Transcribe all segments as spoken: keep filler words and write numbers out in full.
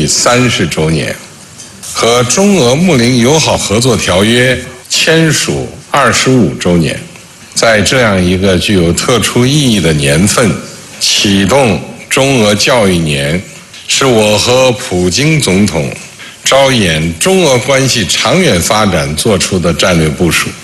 立三十周年，和中俄睦邻友好合作条约签署二十五周年。在这样一个具有特殊意义的年份，启动中俄教育年，是我和普京总统着眼中俄关系长远发展做出的战略部署。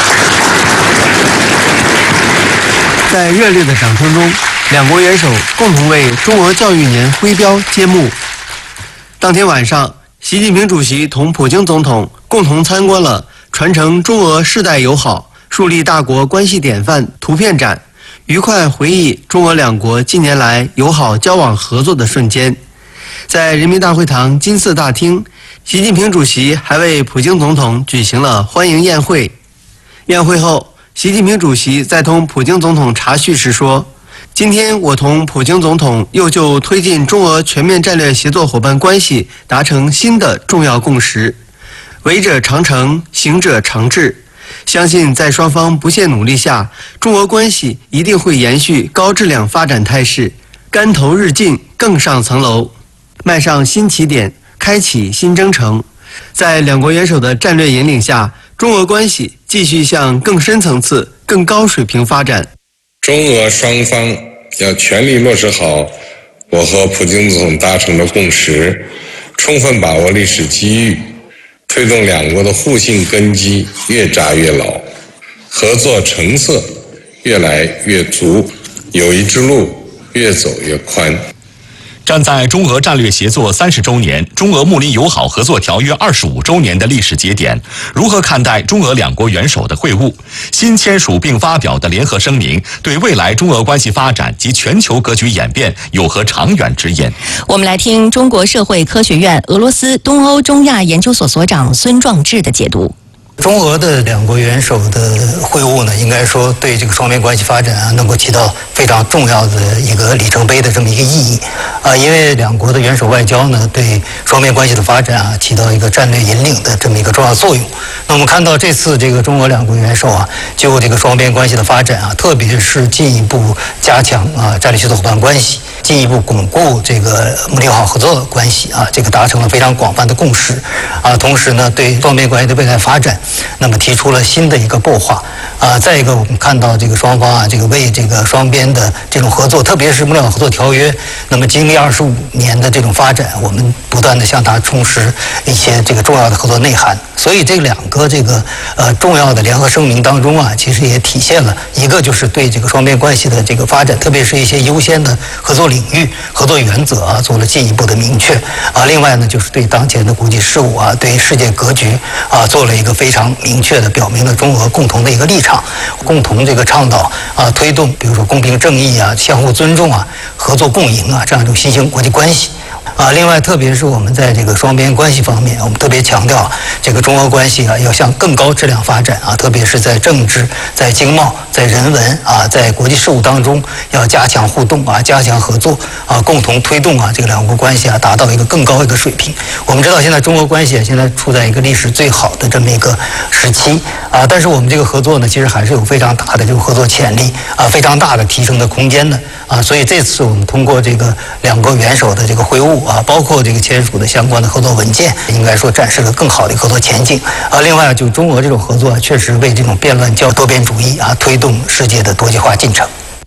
在热烈的掌声中，两国元首共同为中俄教育年徽标揭幕。当天晚上，习近平主席同普京总统共同参观了传承中俄世代友好、树立大国关系典范图片展，愉快回忆中俄两国近年来友好交往合作的瞬间。在人民大会堂金色大厅，习近平主席还为普京总统举行了欢迎宴会。宴会后，习近平主席在同普京总统茶叙时说：“今天我同普京总统又就推进中俄全面战略协作伙伴关系达成新的重要共识，为者长成，行者长治。相信在双方不懈努力下，中俄关系一定会延续高质量发展态势，竿头日进，更上层楼，迈上新起点，开启新征程。在两国元首的战略引领下，中俄关系继续向更深层次、更高水平发展。 中俄双方要全力落实好我和普京总统达成的共识，充分把握历史机遇，推动两国的互信根基越扎越牢，合作成色越来越足，友谊之路越走越宽。 站在中俄战略协作三十周年、中俄睦邻友好合作条约二十五周年的历史节点，如何看待中俄两国元首的会晤？新签署并发表的联合声明，对未来中俄关系发展及全球格局演变有何长远之言？ 我们来听中国社会科学院俄罗斯东欧中亚研究所所长孙壮志的解读。 中俄的两国元首的会晤呢，应该说对这个双边关系发展啊，能够起到非常重要的一个里程碑的这么一个意义啊，因为两国的元首外交呢，对双边关系的发展啊，起到一个战略引领的这么一个重要作用。那我们看到这次这个中俄两国元首啊，就这个双边关系的发展啊，特别是进一步加强啊战略协作伙伴关系，进一步巩固这个睦邻友好合作关系啊，这个达成了非常广泛的共识啊。同时呢，对双边关系的未来发展，那么提出了新的一个构化啊。再一个，我们看到这个双方啊，这个为这个双边的这种合作，特别是睦邻友好合作条约，那么经历二十五年的这种发展，我们不断的向它充实一些这个重要的合作内涵。所以这两个这个呃重要的联合声明当中啊，其实也体现了一个就是对这个双边关系的这个发展，特别是一些优先的合作领域、合作原则啊，做了进一步的明确啊。另外呢，就是对当前的国际事务啊，对世界格局啊，做了一个非常明确的表明了中俄共同的一个立场，共同这个倡导啊，推动比如说公平正义啊、相互尊重啊、合作共赢啊这样一种新型国际关系。啊，另外，特别是我们在这个双边关系方面，我们特别强调这个中俄关系啊，要向更高质量发展啊，特别是在政治、在经贸、在人文啊，在国际事务当中，要加强互动啊，加强合作啊，共同推动啊这个两国关系啊达到一个更高一个水平。我们知道，现在中俄关系啊，现在处在一个历史最好的这么一个时期啊，但是我们这个合作呢，其实还是有非常大的这个合作潜力啊，非常大的提升的空间的啊，所以这次我们通过这个两国元首的这个会晤啊，包括这个签署的相关的合作文件，应该说展示了更好的合作前景啊。另外，就中俄这种合作，确实为这种变乱交多边主义啊，推动世界的多极化进程。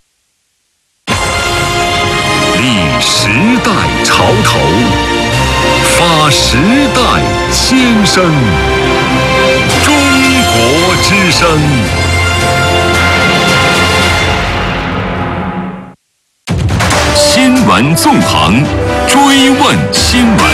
立时代潮头，发时代先声，中国之声。新闻纵横，追问新闻。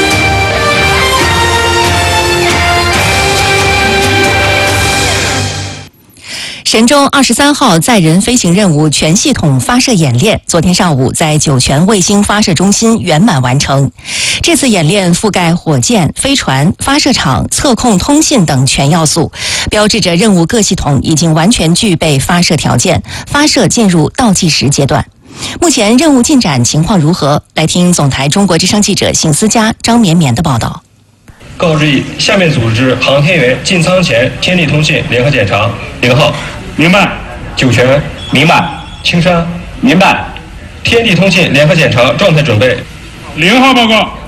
神舟二十三号载人飞行任务全系统发射演练，昨天上午在酒泉卫星发射中心圆满完成。这次演练覆盖火箭、飞船、发射场、测控、通信等全要素，标志着任务各系统已经完全具备发射条件，发射进入倒计时阶段。目前任务进展情况如何？来听总台中国之声记者邢思佳、张绵绵的报道。 告知以下面组织航天员进舱前天地通信联合检查。零号，明白。酒泉，明白。青山，明白。天地通信联合检查状态准备。 零号报告。